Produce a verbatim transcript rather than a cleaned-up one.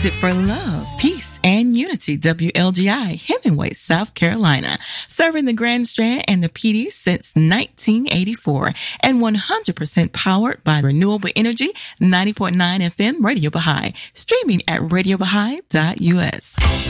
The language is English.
Music for love, peace, and unity. W L G I, Hemingway, South Carolina. Serving the Grand Strand and the P D since nineteen eighty-four. And one hundred percent powered by renewable energy. ninety point nine F M Radio Baha'i. Streaming at radio baha'i dot U S.